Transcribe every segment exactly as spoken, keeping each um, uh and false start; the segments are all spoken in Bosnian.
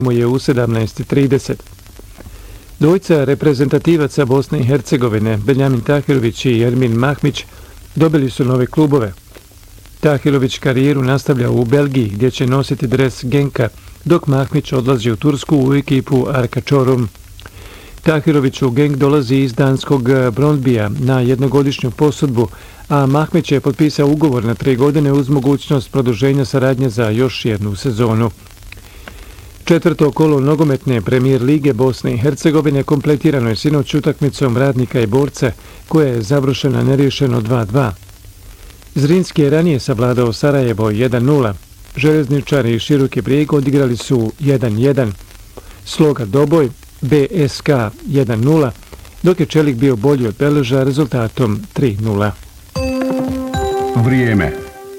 mu je u sedamnaest i trideset. Dvojica reprezentativaca Bosne i Hercegovine, Benjamin Tahirović i Ermin Mahmić, dobili su nove klubove. Tahirović karijeru nastavlja u Belgiji gdje će nositi dres Genka, dok Mahmić odlazi u Tursku u ekipu Arka Çorum. Tahirović u Genk dolazi iz danskog Brondbija na jednogodišnju posudbu, a Mahmić je potpisao ugovor na tri godine uz mogućnost produženja saradnje za još jednu sezonu. Četvrto kolo nogometne premijer lige Bosne i Hercegovine kompletirano je sinoć utakmicom Radnika i Borca, koja je završena neriješeno dva dva. Zrinski je ranije savladao Sarajevo jedan nula. Željezničari i Široki Brijeg odigrali su jedan jedan. Sloga Doboj B S K jedan nula, dok je Čelik bio bolji od Beleža rezultatom tri nula. Vrijeme.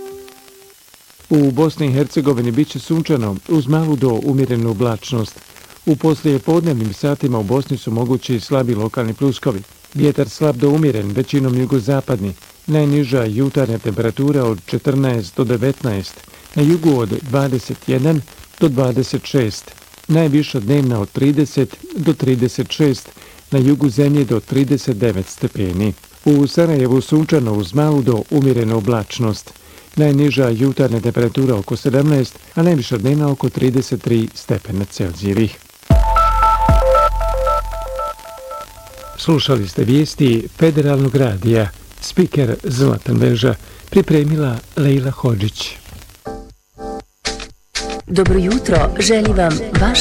U Bosni i Hercegovini bit će sunčano uz malu do umjerenu oblačnost. U poslijepodnevnim satima u Bosni su mogući slabi lokalni pljuskovi. Vjetar slab do umjeren, većinom jugozapadni. Najniža jutarnja temperatura od četrnaest do devetnaest, na jugu od dvadeset jedan do dvadeset šest. Najviša dnevna od trideset do trideset šest, na jugu zemlje do trideset devet stepeni. U Sarajevu sunčano uz malu do umjerenu oblačnost. Najniža jutarnja temperatura oko sedamnaest, a najviša dnevna oko trideset tri stepena Celzijevih. Slušali ste vijesti Federalnog radija. Spiker Zlatan Veža, pripremila Lejla Hodžić. Dobro jutro, želi vam vaš